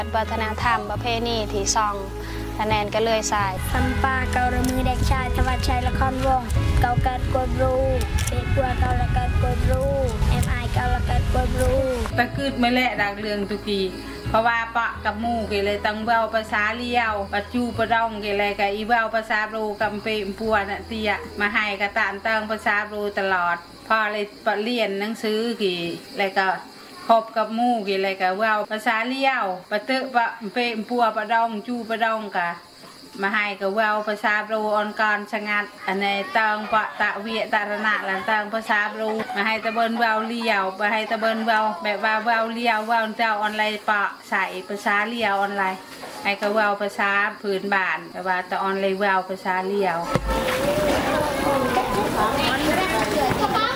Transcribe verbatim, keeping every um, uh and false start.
วัฒนธรรมประเพณีที่ซองคะแนนก็เลยสายสัมปาเการมือเด็กชายธวัชชัยละครวงเกาเกิดกบรูเฟปัวเกาละเกิดกบรูเอ็มไอเกาละเกิดกบรูตะกืดไม่แหละดักเรืองตุกีเพราะว่าปะกับมูกเลยตั้งเบาภาษาเลี้ยวปัจจุปดองกี่ไรกับอีเบาภาษาโบกัมเปมปัวน่ะเตียมาให้กระตานตั้งภาษาโบตลอดพอเลยปะเรียนหนังสือกี่ไรก็คบกับมูกี่ไรกับเบาภาษาเลี้ยวปะเตะปะเปมปัวปะดองจูปะดองกะมาให้กับเบาภาษาโบออนกรชะงัดอันในตังปะตะเวียตะระนาหลังตังภาษาโบมาให้ตะเบินเบาเลี้ยวมาให้ตะเบินเบาแบบว่าเบาเลี้ยวเบาเจ้าออนไลน์ปะใส่ภาษาเลี้ยวออนไลน์ให้กับเบาภาษาพื้นบ้านแต่ว่าตะออนไลน์เบาภาษาเลี้ยว